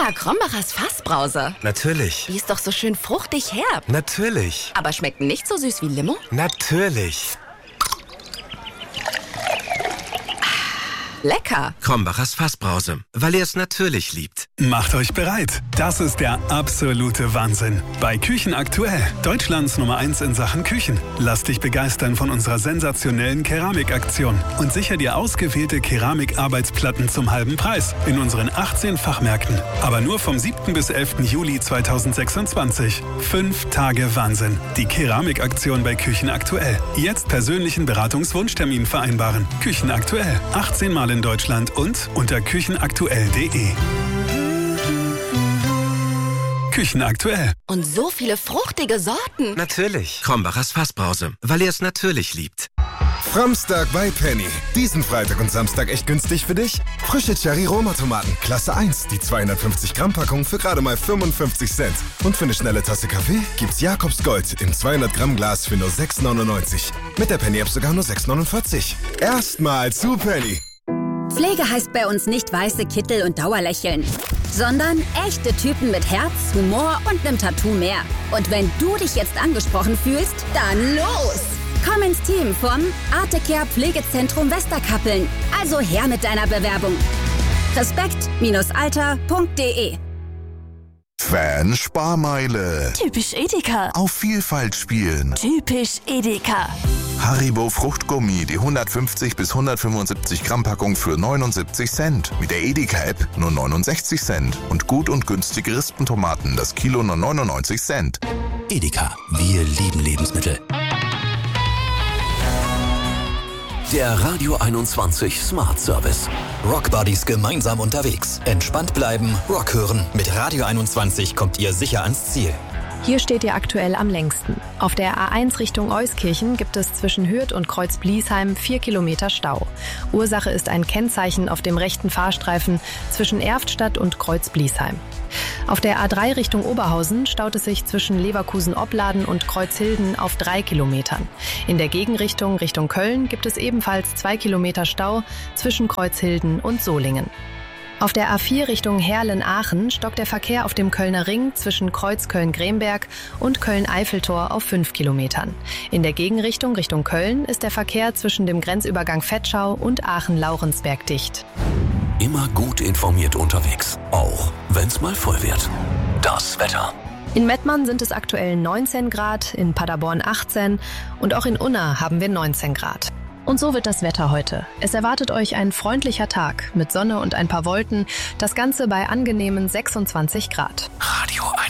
Krombacher Fassbrause. Natürlich. Die ist doch so schön fruchtig herb. Natürlich. Aber schmeckt nicht so süß wie Limo? Natürlich. Lecker. Krombachers Fassbrause, weil ihr es natürlich liebt. Macht euch bereit. Das ist der absolute Wahnsinn. Bei Küchen aktuell, Deutschlands Nummer 1 in Sachen Küchen. Lass dich begeistern von unserer sensationellen Keramikaktion und sicher dir ausgewählte Keramikarbeitsplatten zum halben Preis in unseren 18 Fachmärkten. Aber nur vom 7. bis 11. Juli 2026. 5 Tage Wahnsinn. Die Keramikaktion bei Küchen aktuell. Jetzt persönlichen Beratungswunschtermin vereinbaren. Küchen aktuell. 18 Mal in Deutschland und unter küchenaktuell.de. Küchen aktuell. Und so viele fruchtige Sorten. Natürlich. Krombachers Fassbrause, weil ihr es natürlich liebt. Framstag bei Penny. Diesen Freitag und Samstag echt günstig für dich? Frische Cherry-Roma-Tomaten, Klasse 1, die 250 Gramm Packung für gerade mal 55 Cent. Und für eine schnelle Tasse Kaffee gibt's Jakobs Gold im 200 Gramm Glas für nur 6,99. Mit der Penny-App sogar nur 6,49. Erstmal zu Penny. Pflege heißt bei uns nicht weiße Kittel und Dauerlächeln, sondern echte Typen mit Herz, Humor und nem Tattoo mehr. Und wenn du dich jetzt angesprochen fühlst, dann los! Komm ins Team vom Artecare Pflegezentrum Westerkappeln. Also her mit deiner Bewerbung. Respekt-alter.de. Fan-Sparmeile. Typisch Edeka. Auf Vielfalt spielen. Typisch Edeka. Haribo Fruchtgummi, die 150 bis 175 Gramm Packung für 79 Cent. Mit der Edeka-App nur 69 Cent. Und gut und günstige Rispentomaten, das Kilo nur 99 Cent. Edeka, wir lieben Lebensmittel. Der Radio 21 Smart Service. Rockbuddies gemeinsam unterwegs. Entspannt bleiben, Rock hören. Mit Radio 21 kommt ihr sicher ans Ziel. Hier steht ihr aktuell am längsten. Auf der A1 Richtung Euskirchen gibt es zwischen Hürth und Kreuz-Bliesheim 4 Kilometer Stau. Ursache ist ein Kennzeichen auf dem rechten Fahrstreifen zwischen Erftstadt und Kreuz-Bliesheim. Auf der A3 Richtung Oberhausen staut es sich zwischen Leverkusen-Opladen und Kreuzhilden auf 3 Kilometern. In der Gegenrichtung Richtung Köln gibt es ebenfalls 2 Kilometer Stau zwischen Kreuzhilden und Solingen. Auf der A4 Richtung Heerlen-Aachen stockt der Verkehr auf dem Kölner Ring zwischen Kreuz Köln-Gremberg und Köln-Eiffeltor auf 5 Kilometern. In der Gegenrichtung Richtung Köln ist der Verkehr zwischen dem Grenzübergang Vetschau und Aachen-Laurensberg dicht. Immer gut informiert unterwegs, auch wenn's mal voll wird. Das Wetter. In Mettmann sind es aktuell 19 Grad, in Paderborn 18 und auch in Unna haben wir 19 Grad. Und so wird das Wetter heute. Es erwartet euch ein freundlicher Tag mit Sonne und ein paar Wolken. Das Ganze bei angenehmen 26 Grad. Radio